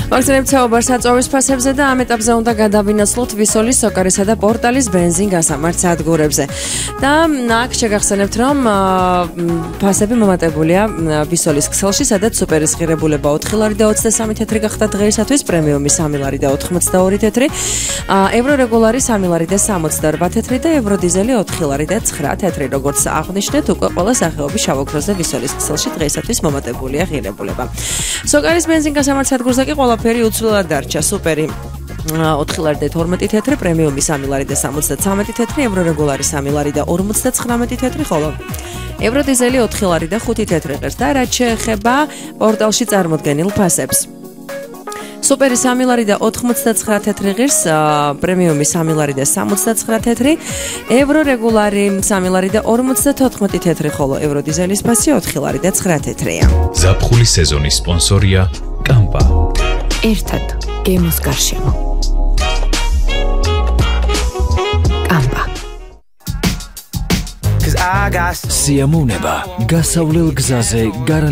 ვაქცინებთ საუბარს საწვავის ფასებზე და ამ ეტაპზე უნდა გადავინაცვლოთ ვისოლის, სოკარისა და პორტალის ბენზინ გასამართ სადგურებზე. და აქ შეგახსენებთ, რომ ფასები მომატებულია ვისოლის ქსელში, სადაც სუპერის ღირებულება 4 ლარი და 23 თეთრი გახდა დღეისათვის, პრემიუმი 3 ლარი და 82 თეთრი, ევრორეგულარი 3 ლარი და 68 თეთრი და ევროდიზელი 4 ლარი და 9 თეთრი. როგორც აღნიშნეთ, უკვე ყველა სახეობის შავოქროზე ვისოლის ქსელში დღეისათვის მომატებულია ღირებულება. სოკარის ბენზინ გასამართ სადგურზე კი ყველაფერი უცვლელად დარჩა. სუპერი 4 ლარი და 12 თეთრი, პრემიუმი 3 ლარი და 73 თეთრი, ევრორეგულარი 3 ლარი და 59 თეთრი, ხოლო ევროდიზელი 4 ლარი და 5 თეთრი ღირს. და რაც შეეხება პორტალში წარმოდგენილ ფასებს. სუპერი 3 ლარი და 89 თეთრი ღირს, პრემიუმი 3 ლარი და 69 თეთრი, ევრორეგულარი 3 ლარი და 54 თეთრი, ხოლო ევროდიზელის ფასი 4 ლარი და 9 თეთრია. ზაფხულის სეზონის სპონსორია კამპა. ერთად გემოს გარშემო. კამპა. Siyamouნება გასავლელ გზაზე